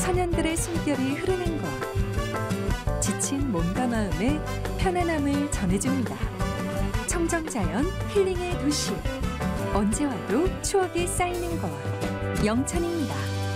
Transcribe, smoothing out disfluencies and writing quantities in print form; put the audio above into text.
천연들의 숨결이 흐르는 곳. 지친 몸과 마음에 편안함을 전해줍니다. 청정자연 힐링의 도시. 언제 와도 추억이 쌓이는 곳. 영천입니다.